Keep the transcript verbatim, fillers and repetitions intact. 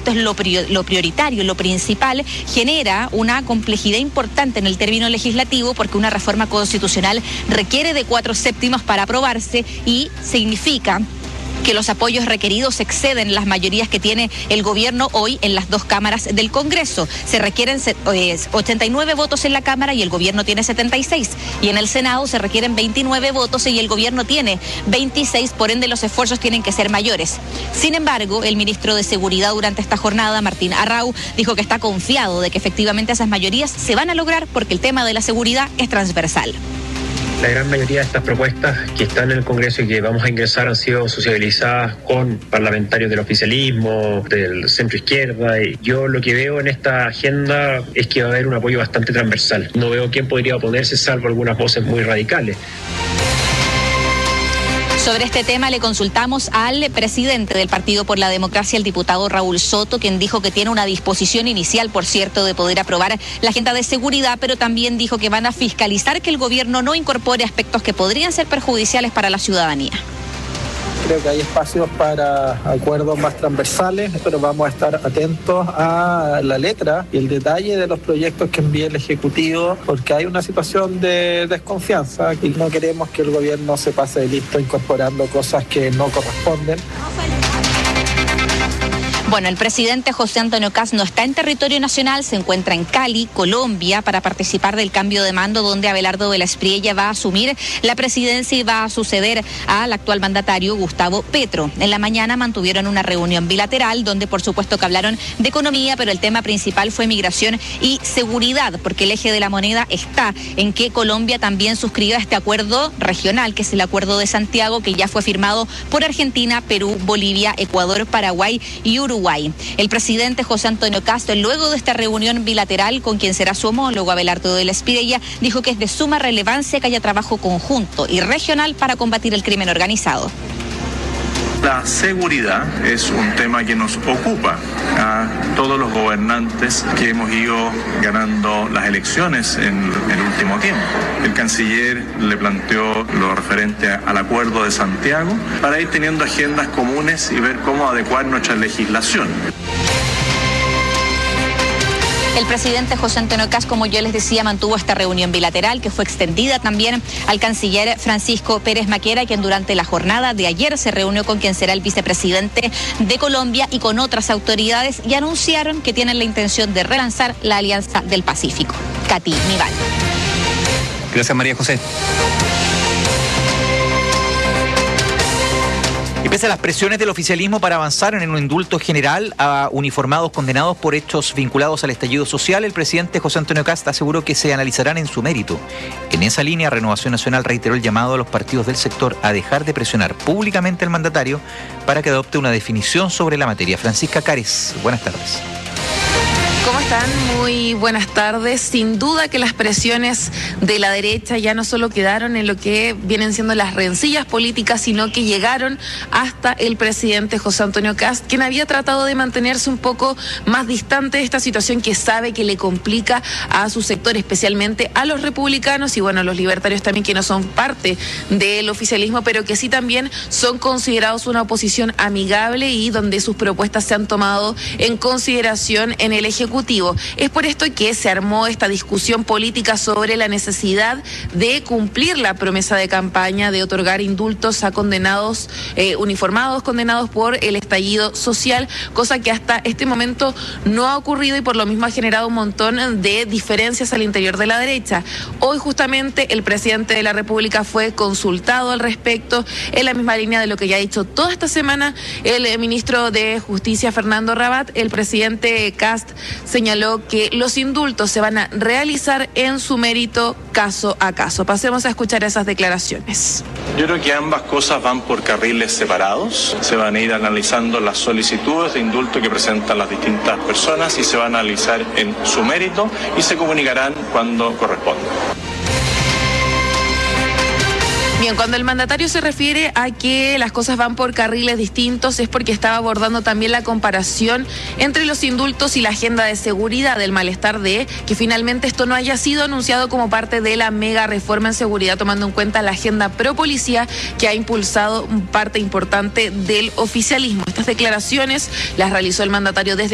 esto es lo, prior, lo prioritario, lo principal, genera una complejidad importante en el término legislativo porque una reforma constitucional requiere de cuatro séptimos para aprobarse y significa que los apoyos requeridos exceden las mayorías que tiene el gobierno hoy en las dos cámaras del Congreso. Se requieren ochenta y nueve votos en la Cámara y el gobierno tiene setenta y seis. Y en el Senado se requieren veintinueve votos y el gobierno tiene veintiséis, por ende los esfuerzos tienen que ser mayores. Sin embargo, el ministro de Seguridad durante esta jornada, Martín Arrau, dijo que está confiado de que efectivamente esas mayorías se van a lograr porque el tema de la seguridad es transversal. La gran mayoría de estas propuestas que están en el Congreso y que vamos a ingresar han sido sociabilizadas con parlamentarios del oficialismo, del centro izquierda. Y yo lo que veo en esta agenda es que va a haber un apoyo bastante transversal. No veo quién podría oponerse, salvo algunas voces muy radicales. Sobre este tema le consultamos al presidente del Partido por la Democracia, el diputado Raúl Soto, quien dijo que tiene una disposición inicial, por cierto, de poder aprobar la agenda de seguridad, pero también dijo que van a fiscalizar que el gobierno no incorpore aspectos que podrían ser perjudiciales para la ciudadanía. Creo que hay espacios para acuerdos más transversales, pero vamos a estar atentos a la letra y el detalle de los proyectos que envíe el Ejecutivo, porque hay una situación de desconfianza y no queremos que el gobierno se pase de listo incorporando cosas que no corresponden. Bueno, el presidente José Antonio Kast no está en territorio nacional, se encuentra en Cali, Colombia, para participar del cambio de mando donde Abelardo de la Espriella va a asumir la presidencia y va a suceder al actual mandatario Gustavo Petro. En la mañana mantuvieron una reunión bilateral donde por supuesto que hablaron de economía, pero el tema principal fue migración y seguridad, porque el eje de la moneda está en que Colombia también suscriba este acuerdo regional, que es el Acuerdo de Santiago, que ya fue firmado por Argentina, Perú, Bolivia, Ecuador, Paraguay y Uruguay. El presidente José Antonio Kast, luego de esta reunión bilateral con quien será su homólogo Abelardo de la Espriella, dijo que es de suma relevancia que haya trabajo conjunto y regional para combatir el crimen organizado. La seguridad es un tema que nos ocupa a todos los gobernantes que hemos ido ganando las elecciones en el último tiempo. El canciller le planteó lo referente al Acuerdo de Santiago para ir teniendo agendas comunes y ver cómo adecuar nuestra legislación. El presidente José Antonio Kast, como yo les decía, mantuvo esta reunión bilateral que fue extendida también al canciller Francisco Pérez Maquera, quien durante la jornada de ayer se reunió con quien será el vicepresidente de Colombia y con otras autoridades y anunciaron que tienen la intención de relanzar la Alianza del Pacífico. Katy Nival. Gracias, María José. Y pese a las presiones del oficialismo para avanzar en un indulto general a uniformados condenados por hechos vinculados al estallido social, el presidente José Antonio Kast aseguró que se analizarán en su mérito. En esa línea, Renovación Nacional reiteró el llamado a los partidos del sector a dejar de presionar públicamente al mandatario para que adopte una definición sobre la materia. Francisca Cares, buenas tardes. ¿Cómo están? Muy buenas tardes. Sin duda que las presiones de la derecha ya no solo quedaron en lo que vienen siendo las rencillas políticas, sino que llegaron hasta el presidente José Antonio Kast, quien había tratado de mantenerse un poco más distante de esta situación que sabe que le complica a su sector, especialmente a los republicanos y bueno, a los libertarios también, que no son parte del oficialismo, pero que sí también son considerados una oposición amigable y donde sus propuestas se han tomado en consideración en el Ejecutivo. Es por esto que se armó esta discusión política sobre la necesidad de cumplir la promesa de campaña de otorgar indultos a condenados, eh, uniformados condenados por el estallido social, cosa que hasta este momento no ha ocurrido y por lo mismo ha generado un montón de diferencias al interior de la derecha. Hoy justamente el presidente de la República fue consultado al respecto, en la misma línea de lo que ya ha dicho toda esta semana el eh, ministro de Justicia, Fernando Rabat. El presidente Kast señaló que los indultos se van a realizar en su mérito caso a caso. Pasemos a escuchar esas declaraciones. Yo creo que ambas cosas van por carriles separados. Se van a ir analizando las solicitudes de indulto que presentan las distintas personas y se van a analizar en su mérito y se comunicarán cuando corresponda. Bien, cuando el mandatario se refiere a que las cosas van por carriles distintos es porque estaba abordando también la comparación entre los indultos y la agenda de seguridad, del malestar de que finalmente esto no haya sido anunciado como parte de la mega reforma en seguridad, tomando en cuenta la agenda pro policía que ha impulsado parte importante del oficialismo. Estas declaraciones las realizó el mandatario desde